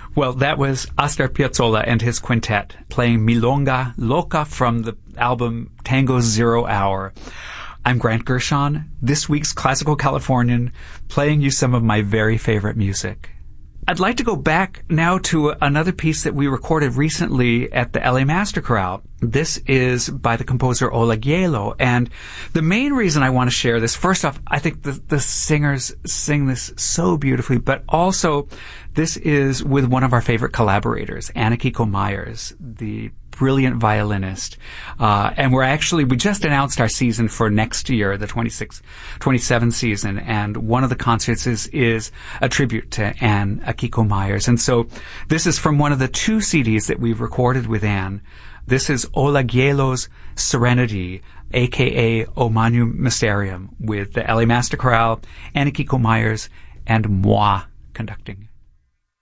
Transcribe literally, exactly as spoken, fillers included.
Well, that was Astor Piazzolla and his quintet playing Milonga Loca from the album Tango's Zero Hour. I'm Grant Gershon, this week's Classical Californian, playing you some of my very favorite music. I'd like to go back now to another piece that we recorded recently at the L A Master Chorale. This is by the composer Oleg Yelo, and the main reason I want to share this, first off, I think the, the singers sing this so beautifully, but also this is with one of our favorite collaborators, Anna-Kiko Myers, the brilliant violinist. Uh, and we're actually, we just announced our season for next year, the twenty-six twenty-seven season, and one of the concerts is, is a tribute to Anna-Kiko Myers. And so this is from one of the two C Ds that we've recorded with Anne. This is Oleg Yelo's Serenity, aka O Magnum Mysterium, with the L A Master Chorale, Anna-Kiko Myers, and moi conducting.